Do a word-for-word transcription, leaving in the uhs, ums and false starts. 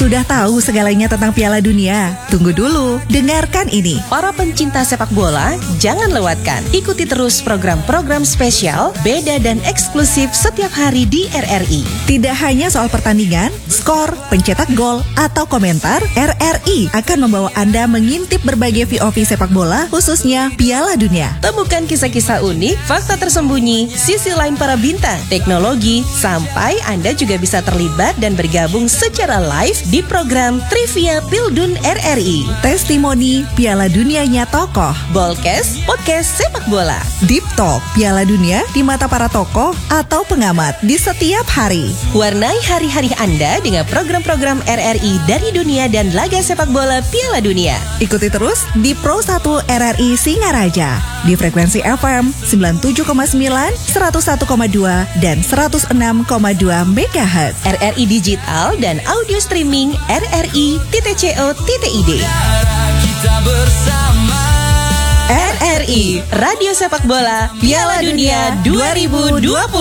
Sudah tahu segalanya tentang Piala Dunia? Tunggu dulu, dengarkan ini. Para pencinta sepak bola, jangan lewatkan. Ikuti terus program-program spesial, beda dan eksklusif setiap hari di R R I. Tidak hanya soal pertandingan, skor, pencetak gol, atau komentar, R R I akan membawa Anda mengintip berbagai V O V sepak bola, khususnya Piala Dunia. Temukan kisah-kisah unik, fakta tersembunyi, sisi lain para bintang, teknologi, sampai Anda juga bisa terlibat dan bergabung secara live di program Trivia Pildun R R I. Testimoni Piala Dunianya tokoh, Bolkes, podcast sepak bola. Deep Talk Piala Dunia di mata para tokoh atau pengamat di setiap hari. Warnai hari-hari Anda dengan program-program R R I dari dunia dan laga sepak bola Piala Dunia. Ikuti terus di Pro satu R R I Singaraja di frekuensi F M sembilan puluh tujuh koma sembilan, seratus satu koma dua dan seratus enam koma dua megahertz. R R I Digital dan audio streaming R R I titik co titik id. R R I Radio Sepak Bola Piala Dunia dua ribu dua puluh.